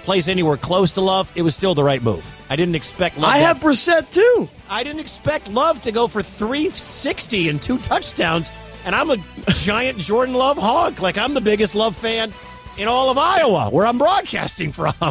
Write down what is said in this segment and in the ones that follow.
plays anywhere close to Love, it was still the right move. I didn't expect Love. I have Brissett, too. I didn't expect Love to go for 360 and 2 touchdowns, and I'm a giant Jordan Love hog. Like, I'm the biggest Love fan in all of Iowa, where I'm broadcasting from. All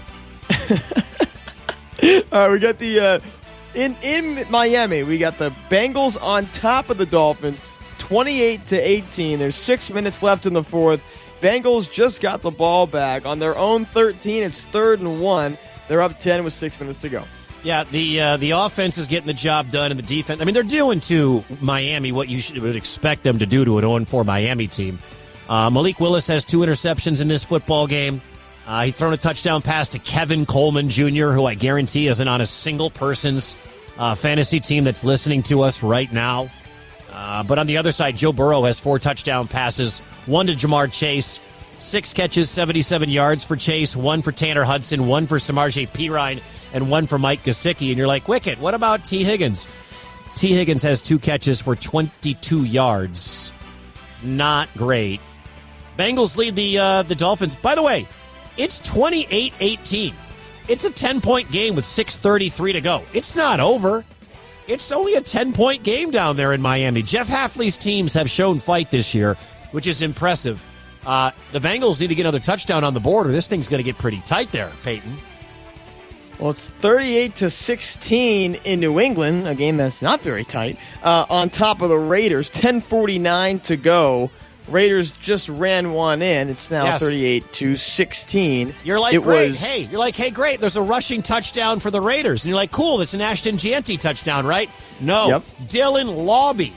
right, we got the in Miami, we got the Bengals on top of the Dolphins, 28-18. There's 6 minutes left in the fourth. Bengals just got the ball back on their own 13. It's 3rd and 1. They're up 10 with 6 minutes to go. Yeah, the offense is getting the job done, and the defense. I mean, they're doing to Miami what you would expect them to do to an 0-4 Miami team. Malik Willis has 2 interceptions in this football game. He's thrown a touchdown pass to Kevin Coleman Jr., who I guarantee isn't on a single person's fantasy team that's listening to us right now. But on the other side, Joe Burrow has 4 touchdown passes, 1 to Jamar Chase, 6 catches, 77 yards for Chase, 1 for Tanner Hudson, 1 for Samaje Perine, and 1 for Mike Gesicki. And you're like, Wicket, what about T. Higgins? T. Higgins has 2 catches for 22 yards. Not great. Bengals lead the Dolphins. By the way, it's 28-18. It's a 10-point game with 6:33 to go. It's not over. It's only a 10-point game down there in Miami. Jeff Hafley's teams have shown fight this year, which is impressive. The Bengals need to get another touchdown on the board, or this thing's going to get pretty tight there, Peyton. Well, it's 38-16 in New England, a game that's not very tight, on top of the Raiders. 10:49 to go. Raiders just ran one in. It's now 38-16. You're like, great. Hey, great. There's a rushing touchdown for the Raiders. And you're like, cool, it's an Ashton Gianti touchdown, right? No. Yep. Dylan Lobby,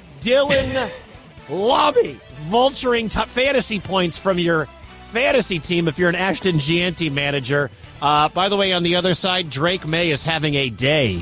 vulturing fantasy points from your fantasy team if you're an Ashton Gianti manager. By the way, on the other side, Drake May is having a day.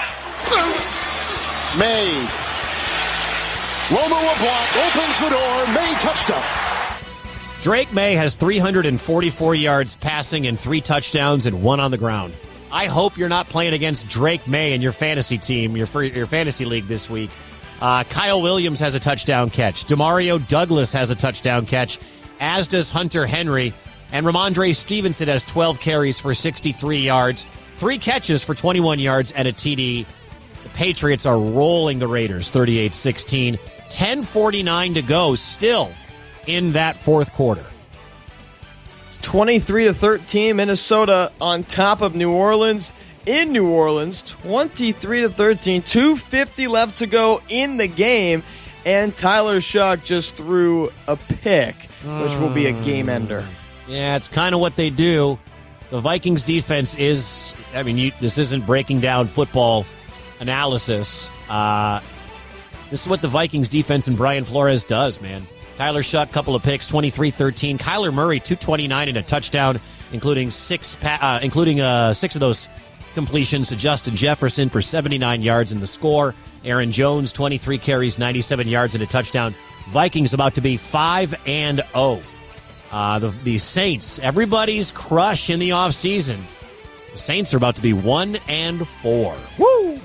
May. Romo LeBlanc opens the door. May touchdown. Drake May has 344 yards passing and 3 touchdowns and 1 on the ground. I hope you're not playing against Drake May in your fantasy team, your fantasy league this week. Kyle Williams has a touchdown catch. Demario Douglas has a touchdown catch, as does Hunter Henry. And Ramondre Stevenson has 12 carries for 63 yards, 3 catches for 21 yards, and a TD. The Patriots are rolling the Raiders 38-16. 10:49 to go still in that fourth quarter. It's 23-13, Minnesota on top of New Orleans. In New Orleans, 23-13, 2:50 left to go in the game, and Tyler Shuck just threw a pick, which will be a game ender. Yeah, it's kind of what they do. The Vikings defense is, this isn't breaking down football analysis. This is what the Vikings defense and Brian Flores does, man. Tyler Shuck, couple of picks, 23-13. Kyler Murray, 229 and a touchdown, including six of those completions to Justin Jefferson for 79 yards in the score. Aaron Jones, 23 carries, 97 yards and a touchdown. Vikings about to be 5-0. The Saints, everybody's crush in the offseason. The Saints are about to be 1-4. Woo!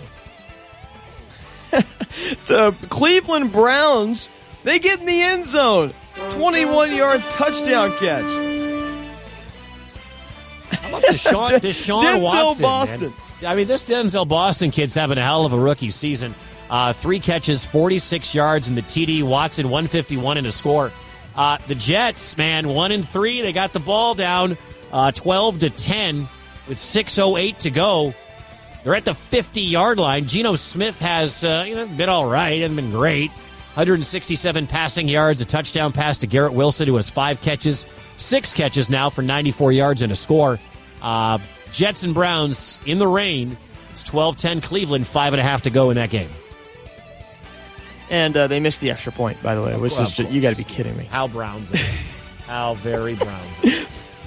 The Cleveland Browns, they get in the end zone. 21-yard touchdown catch. How about Deshaun Denzel Watson? Boston. Man? This Denzel Boston kid's having a hell of a rookie season. 3 catches, 46 yards, and the TD. Watson, 151 and a score. The Jets, man, 1-3. They got the ball down 12-10 with 6:08 to go. They're at the 50-yard line. Geno Smith has been all right. Hasn't been great. 167 passing yards, a touchdown pass to Garrett Wilson, who has 5 catches, 6 catches now for 94 yards and a score. Jets and Browns in the rain. It's 12-10 Cleveland, 5.5 to go in that game. And they missed the extra point, by the way, which is just, you got to be kidding me. How Browns are. How very Browns are.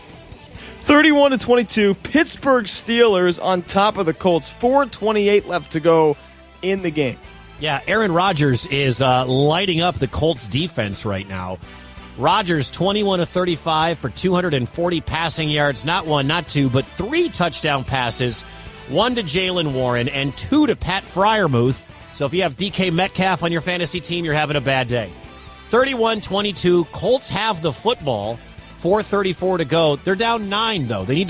31-22, Pittsburgh Steelers on top of the Colts. 4:28 left to go in the game. Yeah, Aaron Rodgers is lighting up the Colts defense right now. Rodgers, 21-35 for 240 passing yards. Not 1, not 2, but 3 touchdown passes. 1 to Jaylen Warren and 2 to Pat Freiermuth. So if you have DK Metcalf on your fantasy team, you're having a bad day. 31-22, Colts have the football. 4:34 to go. They're down 9, though. They need